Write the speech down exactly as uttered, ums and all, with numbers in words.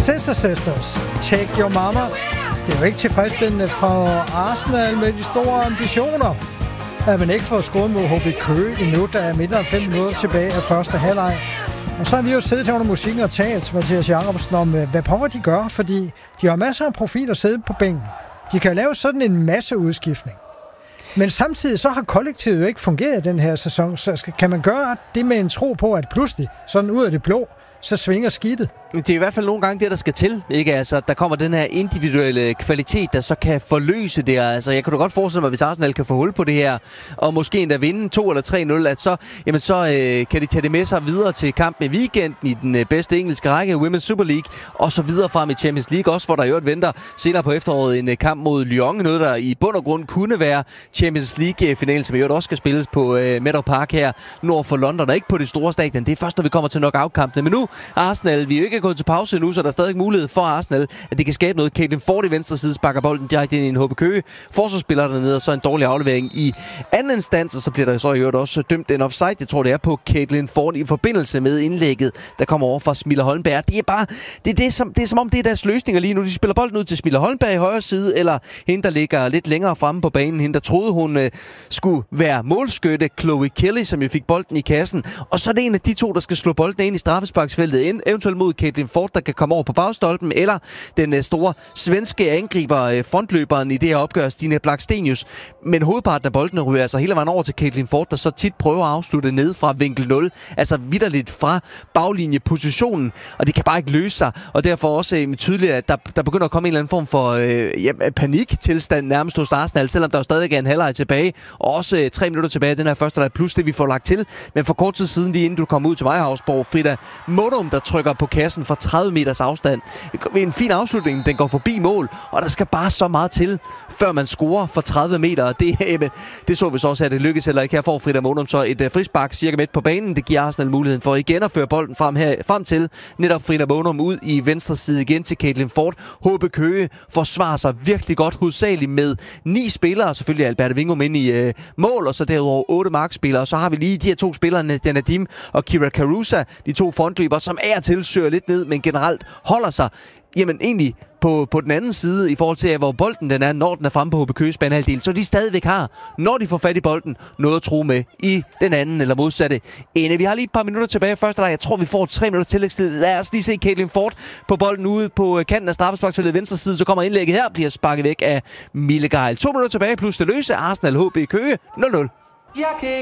Sister Sisters, Take Your Mama. Det er jo ikke tilfredsstillende fra Arsenal med de store ambitioner, at man ikke får scoret mod H B Køge endnu, der er mindre end fem minutter tilbage af første halvleg. Og så har vi jo siddet her under musikken og talt, Mathias Jacobsen, om hvad pokker de gør, fordi de har masser af profiler siddet på bænken. De kan lave sådan en masse udskiftning. Men samtidig så har kollektivet jo ikke fungeret den her sæson, så kan man gøre det med en tro på, at pludselig, sådan ud af det blå, så svinger skidtet. Det er i hvert fald nogle gange det, der skal til, ikke? Altså, der kommer den her individuelle kvalitet, der så kan forløse det. Altså, jeg kan da godt forestille mig, hvis Arsenal kan få hul på det her, og måske endda vinde to eller tre nul, at så, jamen, så øh, kan de tage det med sig videre til kampen i weekenden i den øh, bedste engelske række, Women's Super League, og så videre frem i Champions League også, hvor der i øvrigt venter senere på efteråret en øh, kamp mod Lyon, noget der i bund og grund kunne være Champions League-finalen, som i øvrigt også skal spilles på øh, Meadow Park her nord for London, og ikke på det store stadion. Det er først, når vi kommer til knockout-kampene. Men nu, Arsenal, vi er jo ikke gået til pause nu, så der er stadig mulighed for Arsenal, at det kan skabe noget. Caitlin Ford i venstre side sparker bolden direkte ind i en H B Køge forsvarsspiller dernede, og så en dårlig aflevering i anden instans, og så bliver der så i øvrigt også dømt en offside. Jeg tror, det er på Caitlin Ford i forbindelse med indlægget, der kommer over fra Smilla Holmberg. Det er bare, det er, det, som, det er som om, det er deres løsninger lige nu. De spiller bolden ud til Smilla Holmberg i højre side, eller hende, der ligger lidt længere fremme på banen. Hende, der troede, hun øh, skulle være målskytte, Chloe Kelly, som jo fik bolden i kassen. Og så er det en af de to, der skal slå bolden ind i straffesparksfeltet ind, eventuelt mod Caitlin Ford, der kan komme over på bagstolpen, eller den uh, store svenske angriber, uh, frontløberen i det her opgør, Stine Blackstenius. Men hovedparten af bolden ryger altså hele vejen over til Caitlin Ford, der så tit prøver at afslutte ned fra vinkel nul. Altså vitterligt fra baglinjepositionen, og det kan bare ikke løse sig. Og derfor også uh, tydeligt, at der, der begynder at komme en eller anden form for uh, ja, paniktilstand nærmest hos Arsenal, selvom der jo stadig er en halvleg tilbage, og også uh, tre minutter tilbage den her første, der er plus det, vi får lagt til. Men for kort tid siden, lige inden du kom ud til Vejhavsborg, Frida Modum, der trykker på kassen fra tredive meters afstand. En fin afslutning, den går forbi mål, og der skal bare så meget til, før man scorer for tredive meter. Det, øh, det så vi så også, at det lykkes eller ikke. Her får Frida Modum så et øh, frispark cirka midt på banen. Det giver Arsenal muligheden for igen at føre bolden frem, her, frem til netop Frida Modum ud i venstre side igen til Caitlin Ford. H B Køge forsvarer sig virkelig godt, hovedsageligt med ni spillere, selvfølgelig Albert Vingum ind i øh, mål, og så derudover otte markspillere. Og så har vi lige de her to spillere, Nadim og Kira Carusa, de to frontløbere, som er til søger lidt ned, men generelt holder sig jamen egentlig på, på den anden side i forhold til, hvor bolden den er, når den er fremme på H B Køges banehalvdel, så de stadigvæk har, når de får fat i bolden, noget at tro med i den anden eller modsatte ende. Vi har lige et par minutter tilbage i første leg. Jeg tror, vi får tre minutter tillægstid. Lad os lige se Caitlin Ford på bolden ude på kanten af straffesparksfeltet venstre side. Så kommer indlægget her, bliver sparket væk af Mille Geil. To minutter tilbage plus det løse. Arsenal H B Køge nul nul.